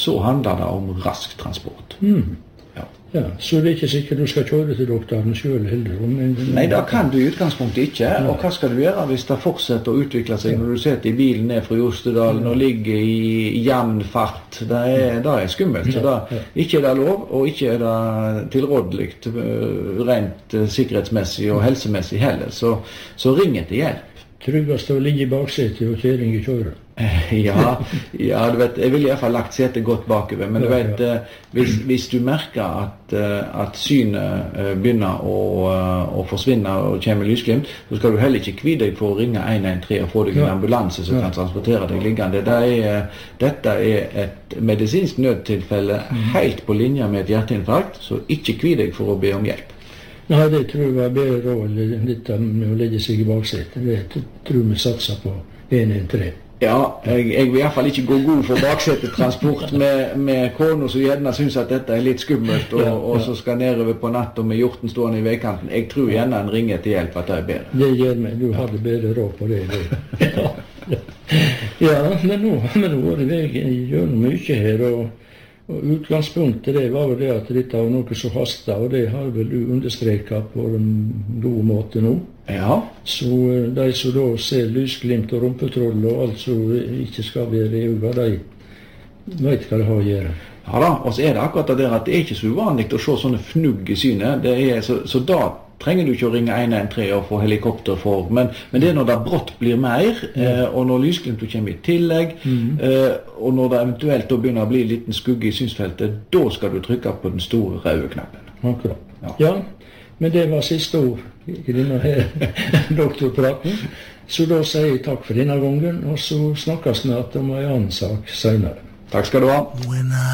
så handler det om rask transport. Ja, så det ikke sikkert du skal kjøre til doktoren selv heller? Nei, det kan du i utgangspunktet ikke. Og hva skal du gjøre hvis det fortsetter å utvikle seg når du sitter i bilen ned fra Jostedalen og ligger i jevn fart? Det er skummelt. Så ikke er det lov, og ikke er det tilrådelig rent sikkerhetsmessig og helsemessig heller. Så ring etter hjelp. Tryggest å ligge i baksetet og kjøring i kjøret. Ja, du vet, jeg ville i hvert fall lagt setet godt bakover, men du vet, hvis du merker at synet begynner å forsvinne og kommer lysglimt, så skal du heller ikke kvide deg for å ringe 113 og få deg en ambulanse som kan transportere deg liggende. Dette er et medisinsk nødtilfelle helt på linje med et hjerteinfarkt, så ikke kvide deg for å be om hjelp. Nei, det tror jeg var bedre råd litt med å legge seg i baksetet. Det tror vi satser på 113. Ja, jeg vil i hvert fall ikke gå god for baksetetransport med kona som gjerne synes at dette er litt skummelt, og så skal nedover på natt og med hjorten stående i veikanten. Jeg tror gjerne en ringer til hjelp at det er bedre. Det gjør meg. Du hadde bedre råd på det. Ja, men nå har vi vært i veien gjennom mye her, og utgangspunktet det var jo det at dette var noe som hastet, og det har vel du understreket på en god måte nå. Ja. Så de som da ser lysglimt og rumpetroll og alt som ikke skal være i øynene, de vet hva det har å gjøre. Ja da, og så er det akkurat det at det er ikke så uvanlig å se sånne fnugg i synet. Så da trenger du ikke å ringe 113 og få helikopter for, men det er når det brått blir mer, og når lysglimtet kommer i tillegg, og når det eventuelt da begynner å bli en liten skugge i synsfeltet, da skal du trykke på den store røde knappen. Akkurat. Ja, men det var siste ord i denne her doktorpraten, så da sier jeg takk for denne gangen, og så snakkes snart om en annen sak senere. Takk skal du ha.